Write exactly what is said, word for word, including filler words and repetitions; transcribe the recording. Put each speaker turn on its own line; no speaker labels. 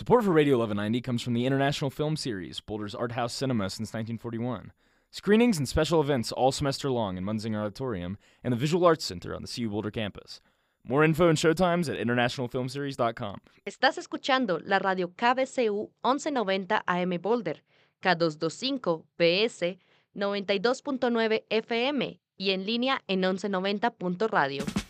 Support for Radio eleven ninety comes from the International Film Series, Boulder's art house cinema since nineteen forty-one. Screenings and special events all semester long in Munzinger Auditorium and the Visual Arts Center on the C U Boulder campus. More info and showtimes at international film series dot com.
Estás escuchando la radio K B C U once noventa A M Boulder, K doscientos veinticinco B S noventa y dos punto nueve F M y en línea en once noventa punto radio.